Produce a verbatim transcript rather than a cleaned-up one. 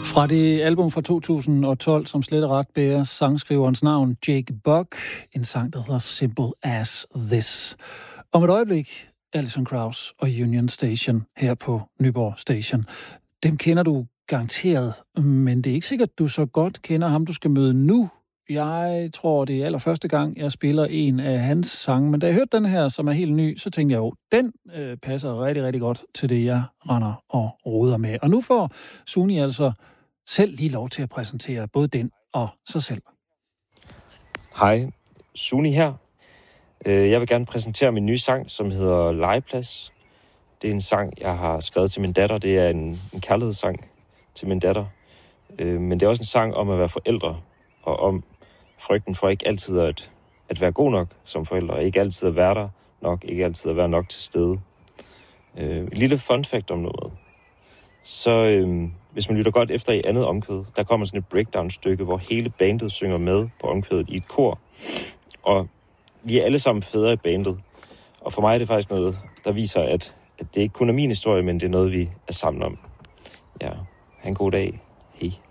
Fra det album fra to tusind og tolv, som slet og ret bærer sangskriverens navn, Jake Buck, en sang, der hedder Simple As This. Om et øjeblik, Alison Krauss og Union Station her på Nyborg Station. Dem kender du garanteret, men det er ikke sikkert, du så godt kender ham, du skal møde nu. Jeg tror, det er allerførste gang, jeg spiller en af hans sange, men da jeg hørte den her, som er helt ny, så tænkte jeg jo, den øh, passer rigtig, rigtig godt til det, jeg render og roder med. Og nu får Suni altså selv lige lov til at præsentere både den og sig selv. Hej, Suni her. Jeg vil gerne præsentere min nye sang, som hedder Legeplads. Det er en sang, jeg har skrevet til min datter. Det er en, en kærlighedssang til min datter. Men det er også en sang om at være forældre, og om frygten for ikke altid at, at være god nok som forældre, ikke altid at være der nok, ikke altid at være nok til stede. En lille fun fact om noget. Så øh, hvis man lytter godt efter i andet omkvæd, der kommer sådan et breakdown-stykke, hvor hele bandet synger med på omkvædet i et kor. Og vi er alle sammen fædre i bandet. Og for mig er det faktisk noget, der viser, at, at det ikke kun er min historie, men det er noget, vi er sammen om. Ja, ha' en god dag. Hej.